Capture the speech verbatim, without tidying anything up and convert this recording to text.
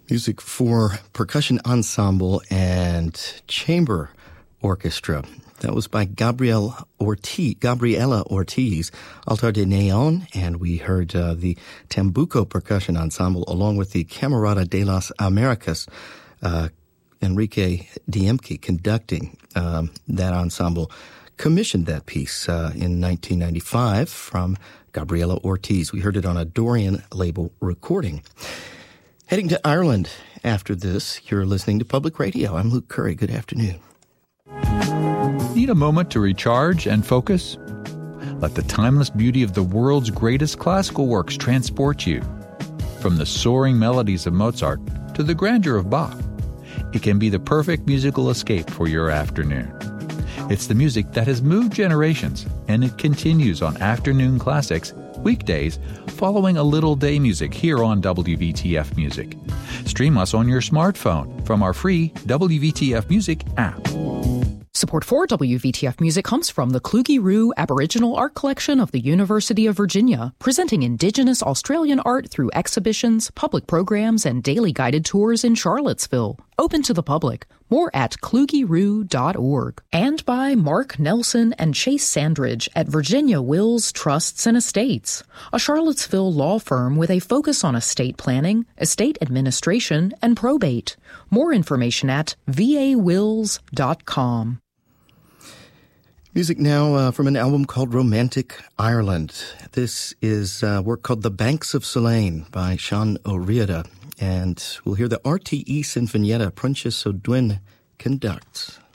Music for percussion ensemble and chamber orchestra. That was by Gabriel Ortiz, Gabriela Ortiz, Altar de Neon, and we heard uh, the Tambuco Percussion Ensemble along with the Camerata de las Americas, uh, Enrique Diemke conducting um, that ensemble. Commissioned that piece uh, in nineteen ninety-five from Gabriela Ortiz. We heard it on a Dorian label recording. Heading to Ireland after this, you're listening to Public Radio. I'm Luke Curry. Good afternoon. Need a moment to recharge and focus? Let the timeless beauty of the world's greatest classical works transport you. From the soaring melodies of Mozart to the grandeur of Bach, it can be the perfect musical escape for your afternoon. It's the music that has moved generations, and it continues on Afternoon Classics, weekdays, following a little day music here on W V T F Music. Stream us on your smartphone from our free W V T F Music app. Support for W V T F Music comes from the Kluge-Ruhe Aboriginal Art Collection of the University of Virginia, presenting Indigenous Australian art through exhibitions, public programs, and daily guided tours in Charlottesville. Open to the public. More at kluge ruhe dot org. And by Mark Nelson and Chase Sandridge at Virginia Wills Trusts and Estates, a Charlottesville law firm with a focus on estate planning, estate administration, and probate. More information at v a wills dot com. Music now uh, from an album called Romantic Ireland. This is uh, work called The Banks of Slane by Sean O'Riordan. And we'll hear the R T E Sinfonietta Prunches O'Dwyn conduct.